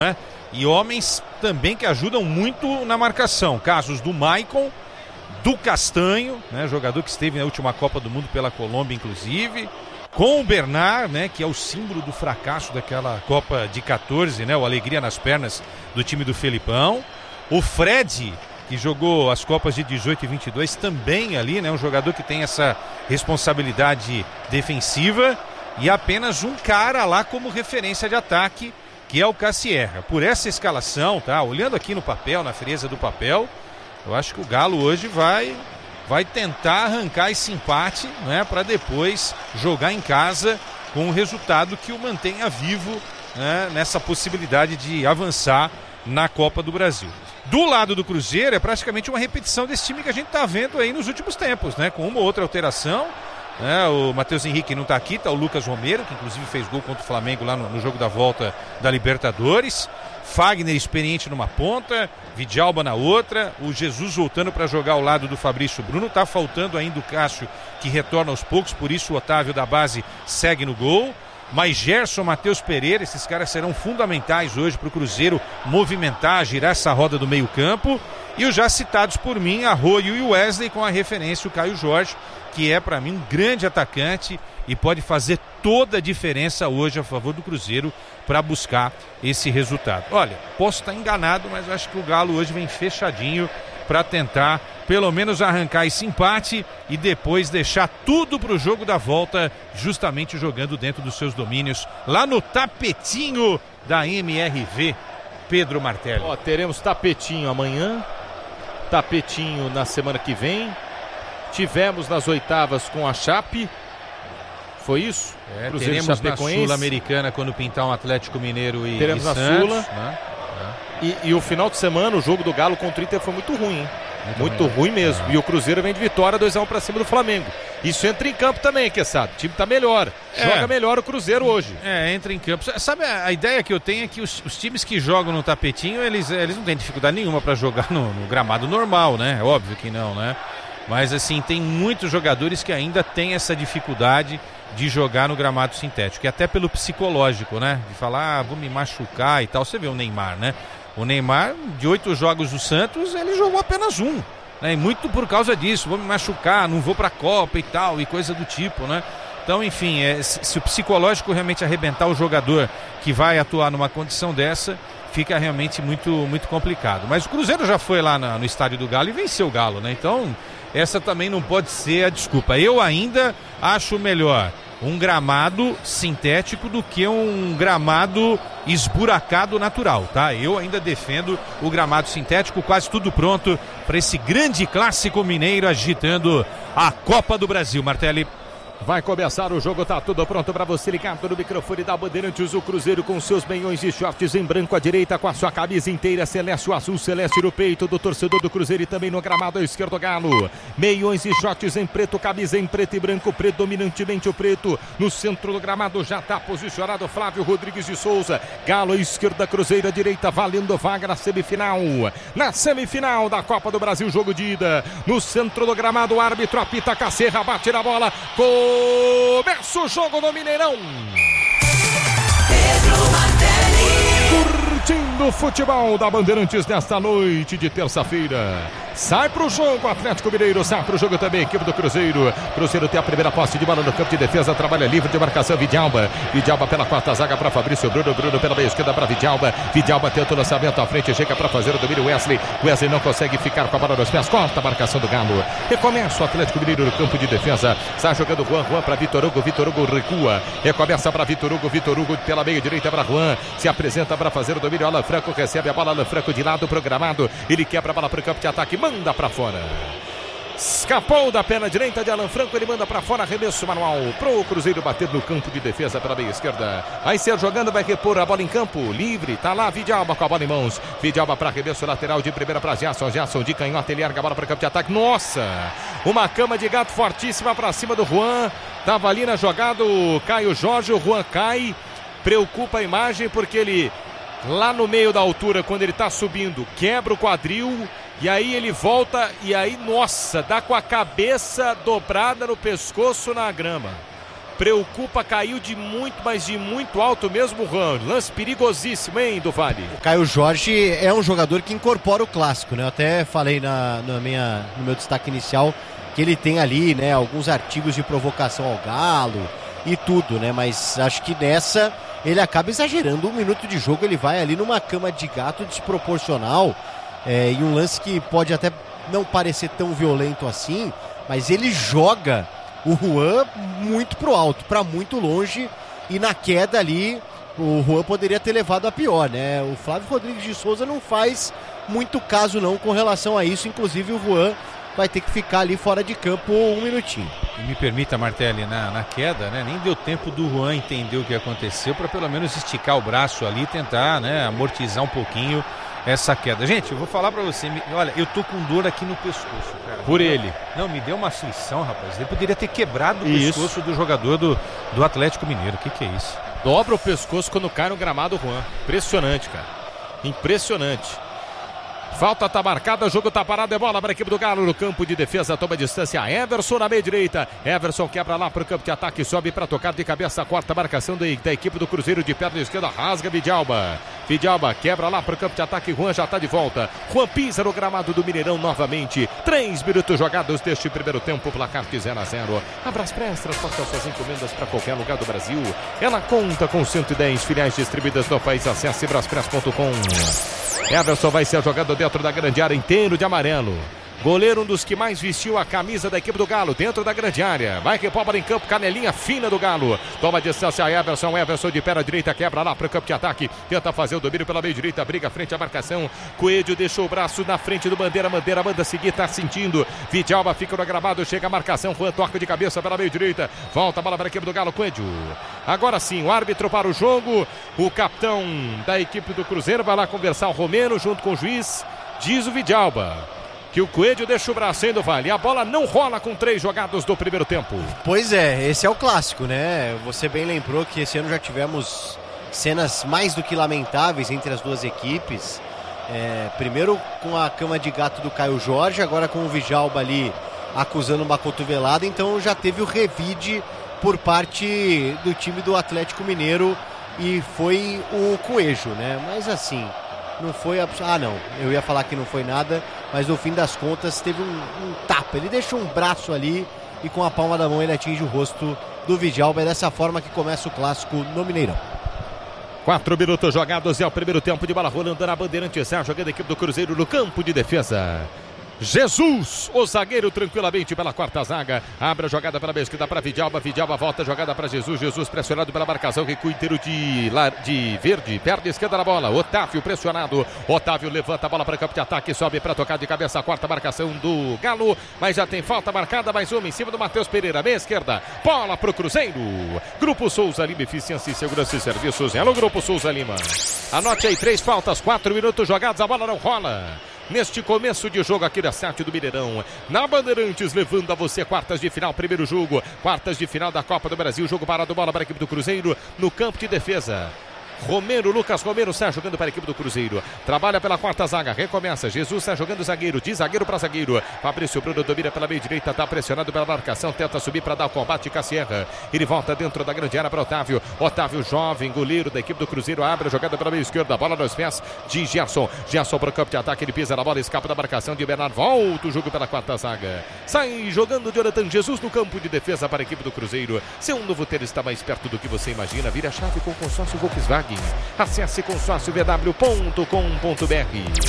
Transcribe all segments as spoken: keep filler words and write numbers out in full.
né? E homens também que ajudam muito na marcação. Casos do Maicon, do Castanho, né? Jogador que esteve na última Copa do Mundo pela Colômbia, inclusive. Com o Bernard, né? Que é o símbolo do fracasso daquela Copa de quatorze, né? O alegria nas pernas do time do Felipão. O Fred, que jogou as Copas de dezoito e vinte e dois também ali, né? Um jogador que tem essa responsabilidade defensiva. E apenas um cara lá como referência de ataque, que é o Cassierra. Por essa escalação, tá? Olhando aqui no papel, na frieza do papel, eu acho que o Galo hoje vai, vai tentar arrancar esse empate, né? Para depois jogar em casa com um resultado que o mantenha vivo, né? Nessa possibilidade de avançar na Copa do Brasil. Do lado do Cruzeiro é praticamente uma repetição desse time que a gente está vendo aí nos últimos tempos, né? Com uma ou outra alteração. É, o Matheus Henrique não está aqui, está o Lucas Romero, que inclusive fez gol contra o Flamengo lá no, no jogo da volta da Libertadores. Fagner experiente numa ponta, Vidalba na outra, o Jesus voltando para jogar ao lado do Fabrício Bruno. Está faltando ainda o Cássio, que retorna aos poucos, por isso o Otávio da base segue no gol. Mas Gerson, Matheus Pereira, esses caras serão fundamentais hoje para o Cruzeiro movimentar, girar essa roda do meio campo. E os já citados por mim, Arroio e Wesley, com a referência o Caio Jorge, que é para mim um grande atacante e pode fazer toda a diferença hoje a favor do Cruzeiro para buscar esse resultado. Olha, posso estar enganado, mas acho que o Galo hoje vem fechadinho para tentar pelo menos arrancar esse empate e depois deixar tudo para o jogo da volta, justamente jogando dentro dos seus domínios, lá no tapetinho da M R V. Pedro Martelli. Ó, teremos tapetinho amanhã, tapetinho na semana que vem. Tivemos nas oitavas com a Chape. Foi isso? É, teremos na Sul-Americana quando pintar um Atlético Mineiro e, teremos e na Santos, Sula. Né? É. E, e o final de semana, o jogo do Galo contra o Inter foi muito ruim, hein? Muito, muito ruim, ruim mesmo. É. E o Cruzeiro vem de vitória dois a um para cima do Flamengo. Isso entra em campo também, que sabe? O time tá melhor. É. Joga melhor o Cruzeiro hoje. É, entra em campo. Sabe, a, a ideia que eu tenho é que os, os times que jogam no tapetinho, eles, eles não têm dificuldade nenhuma para jogar no, no gramado normal, né? É óbvio que não, né? Mas assim, tem muitos jogadores que ainda têm essa dificuldade de jogar no gramado sintético. E até pelo psicológico, né? De falar, ah, vou me machucar e tal. Você vê o Neymar, né? O Neymar, de oito jogos do Santos, ele jogou apenas um. Né? E muito por causa disso. Vou me machucar, não vou pra Copa e tal, e coisa do tipo, né? Então, enfim, é, se, se o psicológico realmente arrebentar o jogador que vai atuar numa condição dessa, fica realmente muito, muito complicado. Mas o Cruzeiro já foi lá na, no estádio do Galo e venceu o Galo, né? Então, essa também não pode ser a desculpa. Eu ainda acho melhor um gramado sintético do que um gramado esburacado natural, tá? Eu ainda defendo o gramado sintético, quase tudo pronto para esse grande clássico mineiro agitando a Copa do Brasil, Martelli. Vai começar o jogo, tá tudo pronto para você ligado no microfone da Bandeirantes. O Cruzeiro com seus meiões e shorts em branco à direita, com a sua camisa inteira celeste, o azul celeste no peito do torcedor do Cruzeiro e também no gramado à esquerda do Galo. Meiões e shorts em preto, camisa em preto e branco, predominantemente o preto. No centro do gramado já tá posicionado Flávio Rodrigues de Souza. Galo à esquerda, Cruzeiro à direita, valendo vaga na semifinal. Na semifinal da Copa do Brasil, jogo de ida. No centro do gramado, o árbitro apita, Cacerra bate na bola. Começa o jogo no Mineirão. Pedro Martelli. Curtindo o futebol da Bandeirantes nesta noite de terça-feira. Sai pro jogo, Atlético Mineiro, sai pro jogo também, equipe do Cruzeiro. Cruzeiro tem a primeira posse de bola no campo de defesa, trabalha livre de marcação, Vidalba. Vidalba pela quarta zaga para Fabrício Bruno, Bruno pela meia esquerda para Vidalba. Vidalba tenta o lançamento à frente, chega para fazer o domínio Wesley. Wesley não consegue ficar com a bola nos pés, corta a marcação do Galo. Recomeça o Atlético Mineiro no campo de defesa. Sai jogando Juan, Juan para Vitor Hugo, Vitor Hugo recua. Recomeça para Vitor Hugo, Vitor Hugo pela meia direita para Juan. Se apresenta para fazer o domínio, Alan Franco recebe a bola, Alan Franco de lado programado. Ele quebra a bola para o campo de ataque, manda para fora. Escapou da perna direita de Alan Franco, ele manda para fora, arremesso manual pro Cruzeiro bater no campo de defesa pela meia esquerda. Vai ser jogando, vai repor a bola em campo, livre, tá lá Vidalba com a bola em mãos. Vidalba para arremesso lateral de primeira para Gerson, Gerson de canhota, ele erga a bola para o campo de ataque. Nossa, uma cama de gato fortíssima para cima do Juan. Tava ali na jogada o Caio Jorge, o Juan cai, preocupa a imagem porque ele lá no meio da altura, quando ele tá subindo, quebra o quadril. E aí ele volta e aí, nossa, dá com a cabeça dobrada no pescoço na grama. Preocupa, caiu de muito, mas de muito alto mesmo, Juan. Lance perigosíssimo, hein, do Vale? O Caio Jorge é um jogador que incorpora o clássico, né? Eu até falei na, na minha, no meu destaque inicial que ele tem ali, né, alguns artigos de provocação ao Galo e tudo, né? Mas acho que nessa ele acaba exagerando. Um minuto de jogo ele vai ali numa cama de gato desproporcional, é, e um lance que pode até não parecer tão violento assim, mas ele joga o Juan muito pro alto, para muito longe, e na queda ali o Juan poderia ter levado a pior, né? O Flávio Rodrigues de Souza não faz muito caso não com relação a isso, inclusive o Juan vai ter que ficar ali fora de campo um minutinho. E me permita, Martelli, na, na queda, né? Nem deu tempo do Juan entender o que aconteceu para pelo menos esticar o braço ali e tentar, né, amortizar um pouquinho essa queda. Gente, eu vou falar pra você, me, olha, eu tô com dor aqui no pescoço, cara. Por ele. Não, me deu uma aflição, rapaz. Ele poderia ter quebrado o isso. pescoço do jogador do, do Atlético Mineiro. O que que é isso? Dobra o pescoço quando cai no gramado, Juan. Impressionante, cara. Impressionante. Falta tá marcada, o jogo tá parado, é bola para a equipe do Galo no campo de defesa, toma distância, Everson na meia direita, Everson quebra lá para o campo de ataque, sobe para tocar de cabeça, quarta marcação da, da equipe do Cruzeiro de perna esquerda, rasga Vidalba, Vidalba quebra lá para o campo de ataque, Juan já tá de volta, Juan pisa no gramado do Mineirão novamente, três minutos jogados deste primeiro tempo, placar de zero a zero, Abraspress transporta suas encomendas para qualquer lugar do Brasil, ela conta com cento e dez filiais distribuídas no país, acesse braspress ponto com. Everson vai ser jogado dentro da grande área, inteiro de amarelo. Goleiro, um dos que mais vestiu a camisa da equipe do Galo, dentro da grande área. Vai que bola em campo, canelinha fina do Galo. Toma a distância, Everson, Everson de pé à direita, quebra lá para o campo de ataque. Tenta fazer o domínio pela meia direita, briga frente à marcação. Coelho deixou o braço na frente do Bandeira, Bandeira manda seguir, tá sentindo. Vidalba fica no gramado, chega a marcação, Juan toca de cabeça pela meia direita. Volta a bola para a equipe do Galo, Coelho. Agora sim, o árbitro para o jogo. O capitão da equipe do Cruzeiro vai lá conversar o Romero junto com o juiz. Diz o Vidalba que o Coelho deixa o braço aí do Vale. A bola não rola com três jogados do primeiro tempo. Pois é, esse é o clássico, né? Você bem lembrou que esse ano já tivemos cenas mais do que lamentáveis entre as duas equipes. É, primeiro com a cama de gato do Caio Jorge, agora com o Vidalba ali acusando uma cotovelada. Então já teve o revide por parte do time do Atlético Mineiro e foi o Coelho, né? Mas assim, não foi... Ah, não, eu ia falar que não foi nada, mas no fim das contas teve um, um tapa. Ele deixou um braço ali e com a palma da mão ele atinge o rosto do Vidalba. É dessa forma que começa o clássico no Mineirão. Quatro minutos jogados, é o primeiro tempo de bola rolando na Bandeirantes, jogando a equipe do Cruzeiro no campo de defesa. Jesus, o zagueiro tranquilamente pela quarta zaga, abre a jogada pela esquerda para Vidalba, Vidalba volta a jogada para Jesus, Jesus pressionado pela marcação, recua inteiro de, de verde, perna esquerda na bola, Otávio pressionado, Otávio levanta a bola para o campo de ataque, sobe para tocar de cabeça a quarta marcação do Galo, mas já tem falta marcada, mais uma em cima do Matheus Pereira, meia esquerda, bola para o Cruzeiro, Grupo Souza Lima, eficiência e segurança e serviços, alô Grupo Souza Lima, anote aí três faltas, quatro minutos jogados, a bola não rola. Neste começo de jogo aqui da sete do Mineirão, na Bandeirantes, levando a você quartas de final, primeiro jogo, quartas de final da Copa do Brasil, jogo parado, bola para a equipe do Cruzeiro, no campo de defesa. Romero, Lucas Romero sai jogando para a equipe do Cruzeiro, trabalha pela quarta zaga, recomeça, Jesus sai jogando zagueiro, de zagueiro para zagueiro, Fabrício Bruno domina pela meia direita, está pressionado pela marcação, tenta subir para dar o combate, Cassierra, ele volta dentro da grande área para Otávio, Otávio jovem, goleiro da equipe do Cruzeiro, abre a jogada pela meia esquerda, bola nos pés de Gerson, Gerson para o campo de ataque, ele pisa na bola, escapa da marcação de Bernardo, volta o jogo pela quarta zaga, sai jogando Jonathan Jesus no campo de defesa para a equipe do Cruzeiro, seu novo ter está mais perto do que você imagina, vira a chave com o consórcio Volkswagen. Acesse consórcio v w ponto com ponto b r.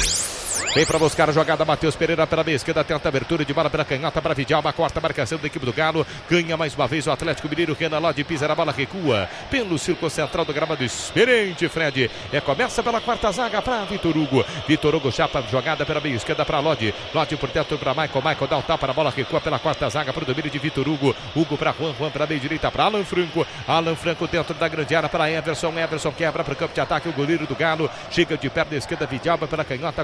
Vem para buscar a jogada, Matheus Pereira pela meia esquerda, tenta abertura de bola pela canhota para Vidalba, corta a marcação da equipe do Galo, ganha mais uma vez o Atlético Mineiro, Renan Lodi pisa na bola, recua pelo círculo central do gramado, experiente Fred, é, começa pela quarta zaga para Vitor Hugo, Vitor Hugo chapa jogada pela meia esquerda para Lodi, Lodi por dentro para Michael, Michael dá um tapa na bola, recua pela quarta zaga para o domínio de Vitor Hugo, Hugo para Juan, Juan para a meia direita para Alan Franco, Alan Franco dentro da grande área para Everson, Everson quebra para o campo de ataque, o goleiro do Galo, chega de perna esquerda, Vidalba pela canhota, completa para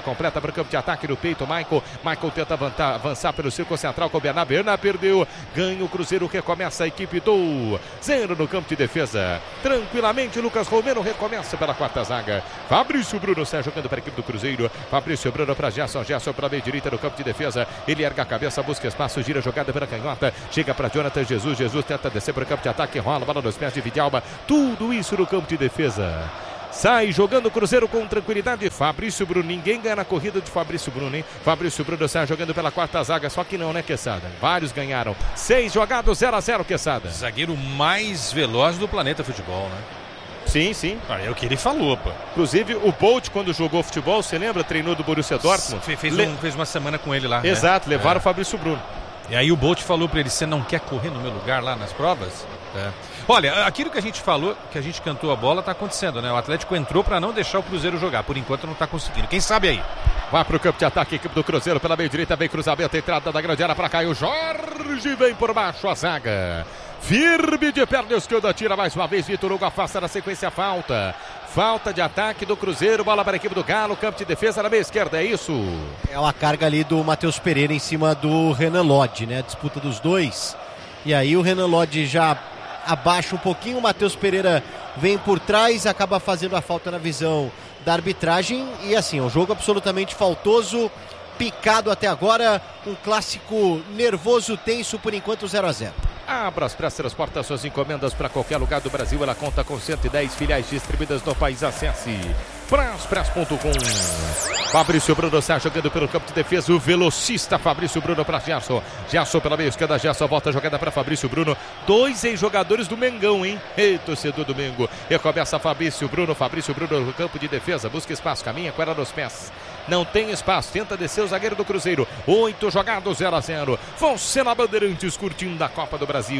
para o campo de ataque no peito, Michael. Michael tenta avançar, avançar pelo círculo central com o Bernard. Bernard perdeu, ganha o Cruzeiro, recomeça a equipe do Zero no campo de defesa. Tranquilamente, Lucas Romero recomeça pela quarta zaga. Fabrício Bruno sai jogando para a equipe do Cruzeiro. Fabrício Bruno para Gerson, Gerson para a meia direita no campo de defesa. Ele erga a cabeça, busca espaço, gira a jogada pela canhota. Chega para Jonathan Jesus, Jesus tenta descer para o campo de ataque, rola, bola nos pés de Vidalba. Tudo isso no campo de defesa. Sai jogando o Cruzeiro com tranquilidade. Fabrício Bruno, ninguém ganha na corrida de Fabrício Bruno, hein? Fabrício Bruno sai jogando pela quarta zaga, só que não, né, Quesada? Vários ganharam. Seis jogados, zero a zero, Quesada. Zagueiro mais veloz do planeta futebol, né? Sim, sim. Ah, é o que ele falou, pô. Inclusive, o Bolt, quando jogou futebol, você lembra? Treinou do Borussia Dortmund. Fe, fez, Le... um, fez uma semana com ele lá. Exato, né? levaram é. o Fabrício Bruno. E aí o Bolt falou pra ele, você não quer correr no meu lugar lá nas provas? É. Olha, aquilo que a gente falou, que a gente cantou a bola, tá acontecendo, né? O Atlético entrou pra não deixar o Cruzeiro jogar. Por enquanto não tá conseguindo. Quem sabe aí? Vai pro campo de ataque, equipe do Cruzeiro pela meia direita, vem cruzamento, entrada da grande área pra cá. E o Jorge vem por baixo a zaga. Firme de perna esquerda, tira mais uma vez. Vitor Hugo afasta na sequência, falta. Falta de ataque do Cruzeiro, bola para a equipe do Galo, campo de defesa na meia esquerda, é isso? É uma carga ali do Matheus Pereira em cima do Renan Lodge, né? A disputa dos dois. E aí o Renan Lodge já abaixa um pouquinho, o Matheus Pereira vem por trás, acaba fazendo a falta na visão da arbitragem. E assim, um jogo absolutamente faltoso, picado até agora, um clássico nervoso, tenso, por enquanto zero a zero. Abra as Press transporta suas encomendas para qualquer lugar do Brasil. Ela conta com cento e dez filiais distribuídas no país. Acesse Braspress ponto com. Fabrício Bruno sai jogando pelo campo de defesa. O velocista Fabrício Bruno para Gerson. Gerson pela meia esquerda. Gerson volta a jogada para Fabrício Bruno. Dois ex-jogadores do Mengão, hein? Ei, torcedor do Mengo. Recomeça Fabrício Bruno. Fabrício Bruno no campo de defesa. Busca espaço. Caminha com ela nos pés. Não tem espaço. Tenta descer o zagueiro do Cruzeiro. Oito jogados, zero a zero. Você na Bandeirantes curtindo a Copa do Brasil.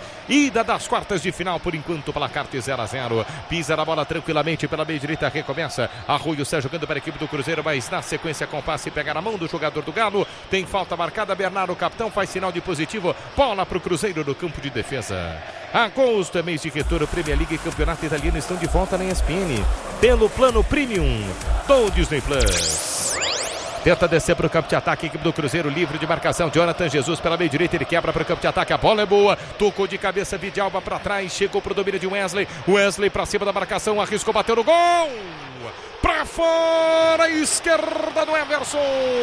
Ida das quartas de final, por enquanto, placar de zero a zero. Pisa na bola tranquilamente pela meia direita. Recomeça. Arroio sai jogando para a equipe do Cruzeiro, mas na sequência com passe pega na mão do jogador do Galo. Tem falta marcada. Bernardo, capitão, faz sinal de positivo. Bola para o Cruzeiro no campo de defesa. Agosto é mês de retorno. Premier League e Campeonato Italiano estão de volta na E S P N pelo plano Premium do Disney Plus. Tenta descer para o campo de ataque, equipe do Cruzeiro livre de marcação. Jonathan Jesus pela meia direita, ele quebra para o campo de ataque. A bola é boa, tocou de cabeça, Vidalba para trás, chegou para o domínio de Wesley. Wesley para cima da marcação, arriscou, bateu no gol. Para fora, esquerda do Everson.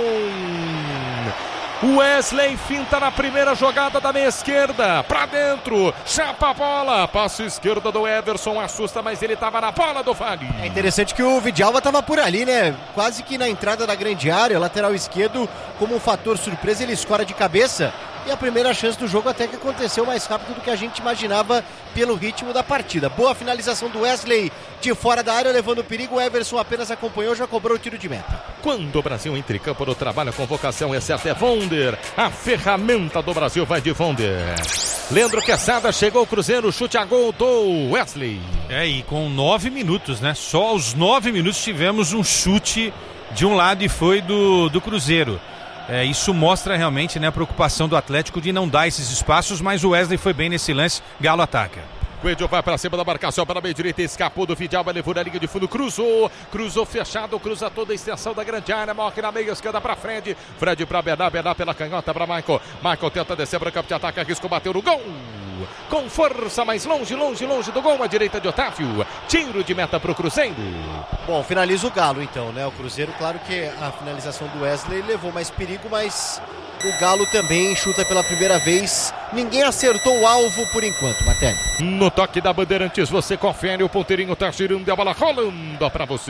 Wesley finta na primeira jogada da meia esquerda, pra dentro, chapa a bola, passe esquerda do Everson, assusta, mas ele tava na bola do Vale. É interessante que o Vidalba tava por ali, né? Quase que na entrada da grande área, lateral esquerdo, como um fator surpresa, ele escora de cabeça. E a primeira chance do jogo até que aconteceu mais rápido do que a gente imaginava pelo ritmo da partida. Boa finalização do Wesley de fora da área, levando o perigo. O Everson apenas acompanhou, já cobrou o tiro de meta. Quando o Brasil entra em campo no trabalho, a convocação é certa, é Vonder. A ferramenta do Brasil vai de Vonder. Leandro Quesada, chegou o Cruzeiro, chute a gol do Wesley. É, e com nove minutos, né? Só aos nove minutos tivemos um chute de um lado e foi do, do Cruzeiro. É, isso mostra realmente, né, a preocupação do Atlético de não dar esses espaços, mas o Wesley foi bem nesse lance. Galo ataca. Coelho vai para cima da marcação, para a meia direita, escapou do Vidalba, levou na linha de fundo, cruzou, cruzou fechado, cruza toda a extensão da grande área, morre na meia esquerda para Fred, Fred para Bernard, Bernard pela canhota para Michael, Michael tenta descer para o campo de ataque, arriscou, bateu no gol, com força, mais longe, longe, longe do gol, à direita de Otávio, tiro de meta para o Cruzeiro. Bom, finaliza o Galo então, né? O Cruzeiro, claro que a finalização do Wesley levou mais perigo, mas o Galo também chuta pela primeira vez. Ninguém acertou o alvo por enquanto, Martelli. No toque da Bandeirantes, você confere, o ponteirinho tá girando, a bola rolando para você.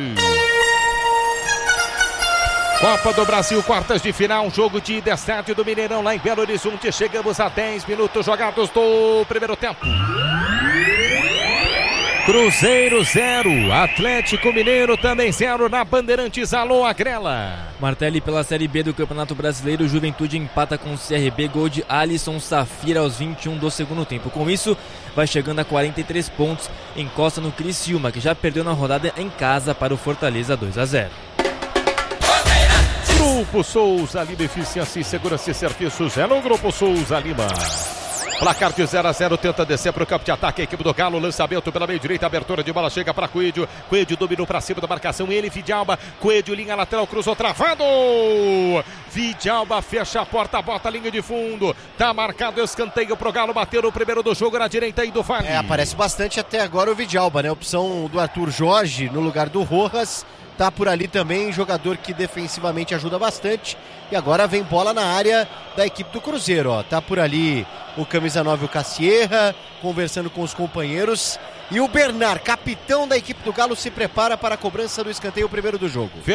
Copa do Brasil, quartas de final, jogo de ida, estádio do Mineirão lá em Belo Horizonte. Chegamos a dez minutos jogados do primeiro tempo. Cruzeiro zero, Atlético Mineiro também zero na Bandeirantes. Alô, Agrela. Martelli, pela Série B do Campeonato Brasileiro, Juventude empata com o C R B, gol de Alisson Safira aos vinte e um do segundo tempo. Com isso, vai chegando a quarenta e três pontos, encosta no Criciúma, que já perdeu na rodada em casa para o Fortaleza dois a zero. Grupo Souza Lima, eficiência e segurança e serviços é no Grupo Souza Lima. Placar de zero a zero, tenta descer para o campo de ataque a equipe do Galo, lançamento pela meia direita, abertura de bola, chega para Coelho, Coelho dominou para cima da marcação, ele, Vidalba, Coelho, linha lateral, cruzou, travado, Vidalba fecha a porta, bota a linha de fundo, tá marcado escanteio pro Galo, bater o primeiro do jogo na direita aí do Vale. É, aparece bastante até agora o Vidalba, né, opção do Arthur Jorge no lugar do Rojas. Tá por ali também, jogador que defensivamente ajuda bastante. E agora vem bola na área da equipe do Cruzeiro, ó. Tá por ali o camisa nove, o Cassierra, conversando com os companheiros. E o Bernard, capitão da equipe do Galo, se prepara para a cobrança do escanteio, primeiro do jogo.